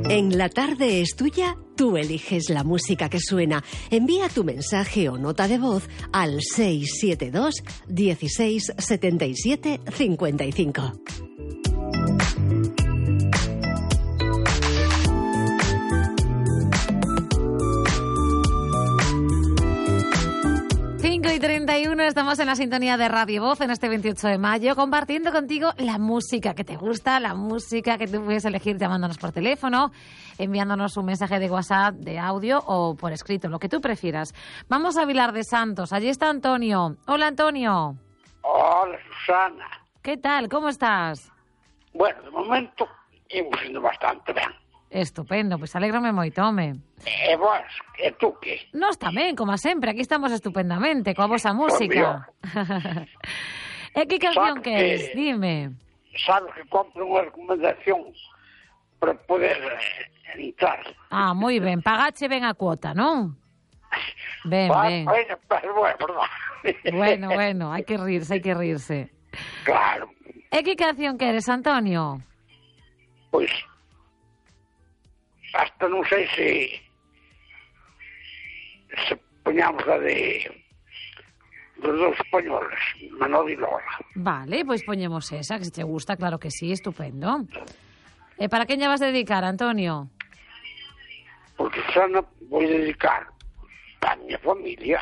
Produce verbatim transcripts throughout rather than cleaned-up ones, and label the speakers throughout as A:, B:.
A: En La Tarde es Tuya, tú eliges la música que suena. Envía tu mensaje o nota de voz al seis siete dos, dieciséis, setenta y siete, cincuenta y cinco.
B: treinta y uno, estamos en la sintonía de Radio Voz en este veintiocho de mayo, compartiendo contigo la música que te gusta, la música que tú puedes elegir llamándonos por teléfono, enviándonos un mensaje de WhatsApp, de audio o por escrito, lo que tú prefieras. Vamos a Vilar de Santos, allí está Antonio. Hola, Antonio.
C: Hola, Susana.
B: ¿Qué tal? ¿Cómo estás?
C: Bueno, de momento hemos ido bastante bien.
B: Estupendo, pois alégrome moito, home.
C: E vos, e tú que?
B: Nós tamén, como sempre, aquí estamos estupendamente, coa vosa música. E que canción que es? Dime.
C: Sabes que compro unha recomendación para poder eh, entrar.
B: Ah, moi ben, pagache ben a cuota, non? Ben,
C: ah,
B: ben.
C: Bueno, pero bueno, verdad.
B: Bueno, bueno, hai que rirse, hai que rirse.
C: Claro.
B: E que canción queres, Antonio?
C: Pois... hasta non sei se se poñamos a de dos dos españoles, Manolo y Lola.
B: Vale, pois poñemos esa, que se te gusta, claro que sí, estupendo. E para quen lle vas dedicar, Antonio?
C: Porque xa non vou dedicar a miña familia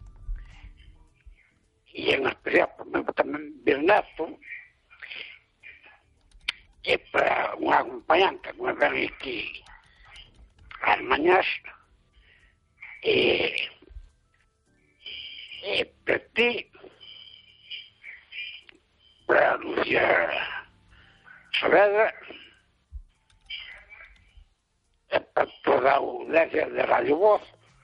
C: e en especial tamén Berneto e para unha acompañante que me ven aquí as mañas e, e para ti, para Lucía Saavedra e para toda a audiencia de Radio Voz.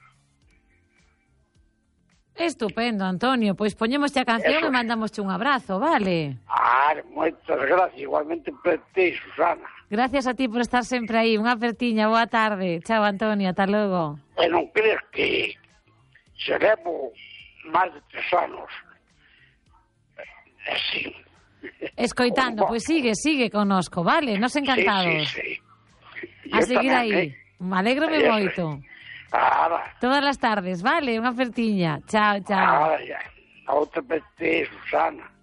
B: Estupendo, Antonio, pois poñemos a canción Eso. E mandamos un abrazo, vale?
C: Ah, moitas gracias, igualmente para ti, Susana.
B: Gracias a ti por estar sempre aí. Unha apertiña, boa tarde. Chao, Antonio, ata logo.
C: E non crees que se levo máis de tres anos así.
B: Escoitando, pois sigue, sigue conosco, vale? Nos encantados.
C: Sí, sí, sí.
B: A seguir
C: tamén,
B: aí. Eh? Me alégrome moito.
C: Ahora.
B: Todas as tardes, vale? Unha apertiña. Chao, chao.
C: Ahora, ya. A outra vez, Susana.